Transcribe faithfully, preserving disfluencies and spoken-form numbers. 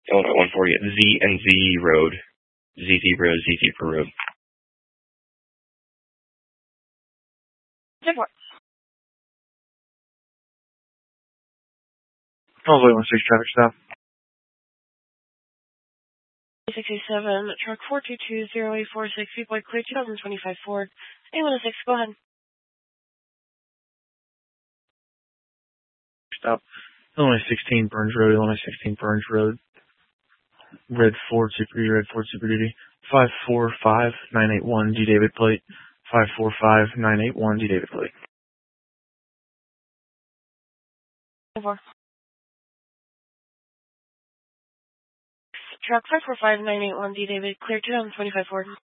Illinois one forty at Z and Z Road. Z Zebra, Z Zebra Road. ten four. Illinois one six traffic stop. six eight seven, truck four two two zero eight four six, Viewpoint Clear, twenty twenty-five Ford. A one oh six, go ahead. Stop. Illinois sixteen Burns Road, Illinois sixteen Burns Road. Red Ford Super Duty, Red Ford Super Duty. five four five nine eight one D David plate. five four five nine eight one D David plate. ten four. Truck five four five nine eight one D David, clear, twenty twenty-five Ford.